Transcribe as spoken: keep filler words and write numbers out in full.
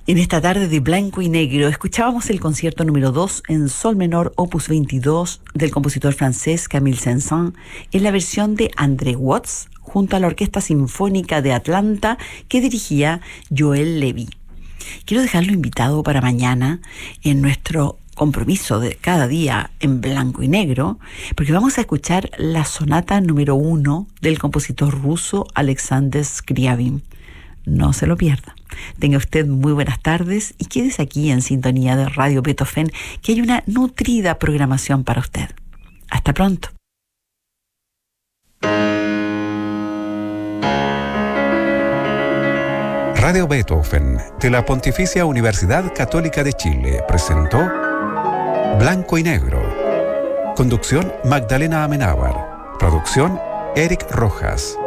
En esta tarde de blanco y negro escuchábamos el concierto número dos en sol menor opus veintidós del compositor francés Camille Saint-Saëns en la versión de André Watts junto a la Orquesta Sinfónica de Atlanta que dirigía Joel Levy. Quiero dejarlo invitado para mañana en nuestro compromiso de cada día en blanco y negro, porque vamos a escuchar la sonata número uno del compositor ruso Alexander Scriabin. No se lo pierda. Tenga usted muy buenas tardes y quédese aquí en sintonía de Radio Beethoven, que hay una nutrida programación para usted. Hasta pronto. Radio Beethoven de la Pontificia Universidad Católica de Chile presentó Blanco y Negro. Conducción Magdalena Amenábar. Producción Eric Rojas.